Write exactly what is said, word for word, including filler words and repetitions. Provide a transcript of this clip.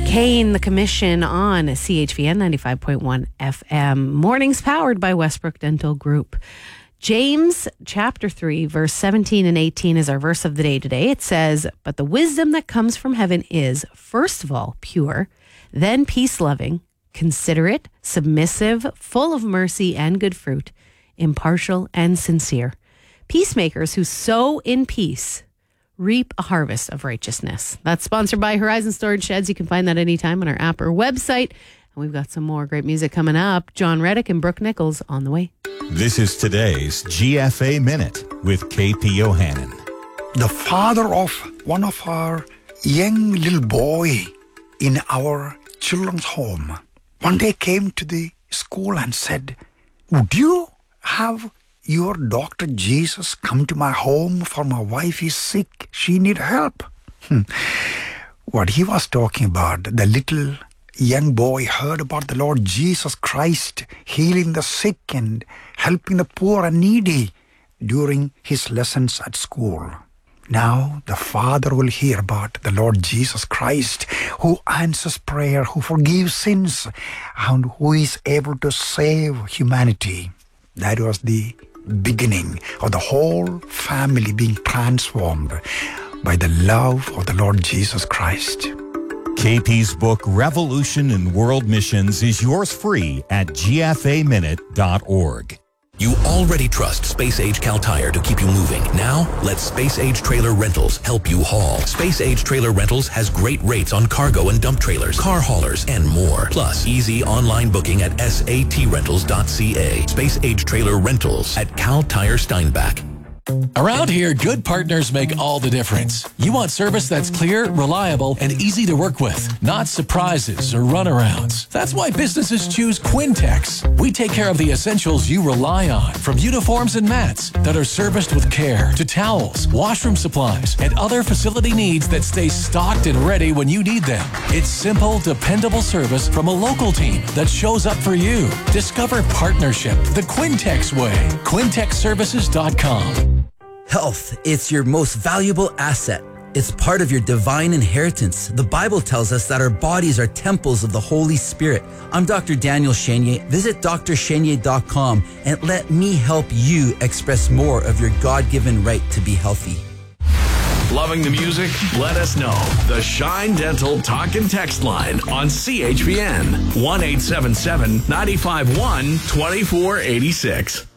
Kane, the Commission on C H V N ninety-five point one F M. Mornings powered by Westbrook Dental Group. James chapter three, verse seventeen and eighteen is our verse of the day today. It says, "But the wisdom that comes from heaven is, first of all, pure, then peace-loving, considerate, submissive, full of mercy and good fruit, impartial and sincere. Peacemakers who sow in peace reap a harvest of righteousness." That's sponsored by Horizon Storage Sheds. You can find that anytime on our app or website. And we've got some more great music coming up. John Reddick and Brooke Nichols on the way. This is today's G F A Minute with K P Ohanan. The father of one of our young little boy in our children's home one day came to the school and said, "Would you have your Doctor Jesus come to my home, for my wife is sick. She need help." Hmm. What he was talking about, the little young boy heard about the Lord Jesus Christ healing the sick and helping the poor and needy during his lessons at school. Now the father will hear about the Lord Jesus Christ, who answers prayer, who forgives sins, and who is able to save humanity. That was the beginning of the whole family being transformed by the love of the Lord Jesus Christ. K P's book, Revolution in World Missions, is yours free at G F A minute dot org. You already trust Space Age Cal Tire to keep you moving. Now, let Space Age Trailer Rentals help you haul. Space Age Trailer Rentals has great rates on cargo and dump trailers, car haulers, and more. Plus, easy online booking at S A T rentals dot C A. Space Age Trailer Rentals at Cal Tire Steinbach. Around here, good partners make all the difference. You want service that's clear, reliable, and easy to work with, not surprises or runarounds. That's why businesses choose Quintex. We take care of the essentials you rely on, from uniforms and mats that are serviced with care to towels, washroom supplies, and other facility needs that stay stocked and ready when you need them. It's simple, dependable service from a local team that shows up for you. Discover partnership the Quintex way. Quintex services dot com. Health, it's your most valuable asset. It's part of your divine inheritance. The Bible tells us that our bodies are temples of the Holy Spirit. I'm Doctor Daniel Chenier. Visit D R chenier dot com and let me help you express more of your God-given right to be healthy. Loving the music? Let us know. The Shine Dental Talk and Text line on C H V N. one eight seven seven, nine five one, two four eight six.